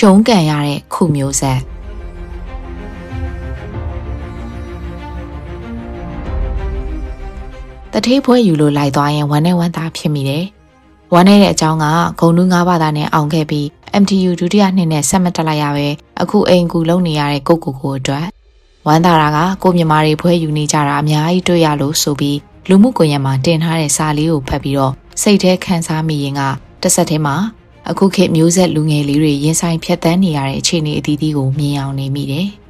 ရုံးကန်ရတဲ့ခုမျိုးဆက်တထေးဖွဲယူလို့လိုက်သွားရင်ဝမ်းနဲ့ဝမ်းသာဖြစ်မိတယ်။ဝမ်းနေတဲ့အကြောင်းကဂုံတူး၅ဘာသာနဲ့အောင်ခဲ့ပြီး MTU ဒုတိယနှစ်နဲ့ဆက်မတက်လိုက်ရပဲအခုအိမ်ကူလုံးနေရတဲ့ကိုအတွက်ဝမ်းသာတာကကိုမြန်မာတွေဖွဲယူနေကြတာအများကြီးတွေ့ရလို့ဆိုပြီးလူမှုကွန်ရက်မှာတင်ထားတဲ့စာလေးကိုဖတ်ပြီးတော့စိတ်ထဲခံစားမိရင်ကတစ်ဆက်တည်းမှာအခုခေတ်မျိုးဆက်လူငယ်လေးတွေရင်ဆိုင်ဖြတ်သန်းနေရတဲ့အခြေအနေအသီးသီးကိုမြင်အောင်နေမိတယ်။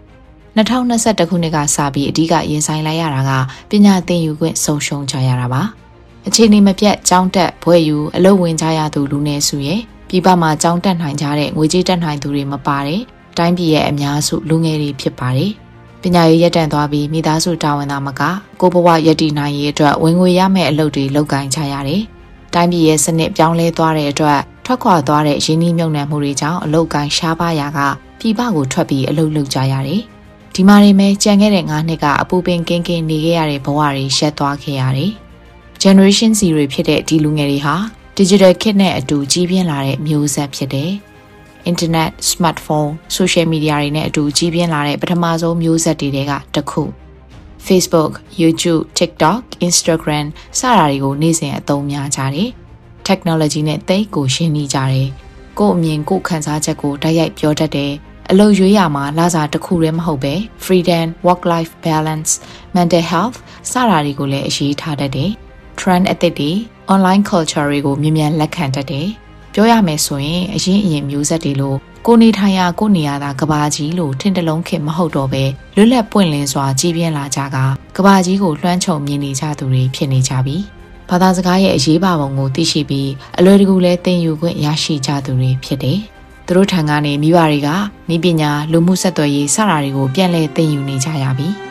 2021ခုနှစ်ကစပြီးအဓိကရင်ဆိုင်လိုက်ရတာကပညာသင်ယူခွင့်ဆုံးရှုံးကြရတာပါ။အခြေအနေမပြတ်ကျောင်းတက်ဘွဲ့ယူအလုပ်ဝင်ကြရသူလူငယ်စုရဲ့ပြည်ပမှာကျောင်းတက်နိုင်ကြတဲ့ငွေကြေးတက်နိုင်သူတွေမပါတဲ့တိုင်းပြည်ရဲ့အများစုလူငယ်တွေဖြစ်ပါတယ်။ပညာရေးရပ်တန့်သွားပြီးမိသားစုတာဝန်သားမကကိုဘဝရည်တည်နိုင်ရေးအတွက်ဝင်ငွေရမယ့်အလုပ်တွေလုပ်ကိုင်ကြရတယ်။တိုင်းပြည်ရဲ့စနစ်ပြောင်းလဲသွားတဲ့အတွက်ထွက်ခွာသွားတဲ့ရင်းနှီးမြှုပ်နှံမှုတွေကြောင့်အလုပ်ကိုင်ရှားပါးရာကပြည်ပကိုထွက်ပြီးအလုပ်လုပ်ကြရတယ်။ဒီမှာနေမဲ့ကြံခဲ့တဲ့9နှစ်ကအပူပင်ကင်းကင်းနေခဲ့ရတဲ့ဘဝတွေရက်သွားခဲ့ရတယ်။ Generation Z တွေဖြစ်တဲ့ဒီလူငယ်တွေဟာ Digital ခေတ်နဲ့အတူကြီးပြင်းလာတဲ့မျိုးဆက်ဖြစ်တယ်။ Internet, Smartphone, Social Media တွေနဲ့အတူကြီးပြင်းလာတဲ့ပထမဆုံးမျိုးဆက်တွေထဲကတစ်ခု။ Facebook, YouTube, TikTok, Instagram စတာတွေကိုနေ့စဉ်အသုံးများကြတယ်။ Technology နဲ့သိကိုရှင်းနေကြတယ်။ကို့အမြင်ကို့ခံစားချက်ကိုတိုက်ရိုက်ပြောတတ်တယ်။အလုပ်ရွေးရမှာလစာတစ်ခုတည်းမဟုတ်ပဲ freedom, work-life balance, mental health စတာတွေကိုလည်းအရေးထားတတ်တယ်။ trend အသစ်တွေ online culture တွေကိုမြင်မြန်လက်ခံတတ်တယ်။ပြောရမယ်ဆိုရင်အရင်မျိုးဆက်တွေလိုကိုနေထိုင်ရာကိုနေရတာကဘာကြီးလို့ထင်တလုံးခေတ်မဟုတ်တော့ပဲလွတ်လပ်ပွင့်လင်းစွာကြီးပြင်းလာကြကဘာကြီးကိုလွှမ်းခြုံမြင်နေကြသူတွေဖြစ်နေကြပြီ။ဘာသာစကားရဲ့အရေးပါပုံကိုသိရှိပြီးအလွယ်တကူလဲသင်ယူခွင့်ရရှိကြသူတွေဖြစ်တယ်။သူတို့ထံကနေမိဘတွေကနည်းပညာလူမှုဆက်သွယ်ရေးစတာတွေကိုပြန်လည်သင်ယူနေကြရပြီ။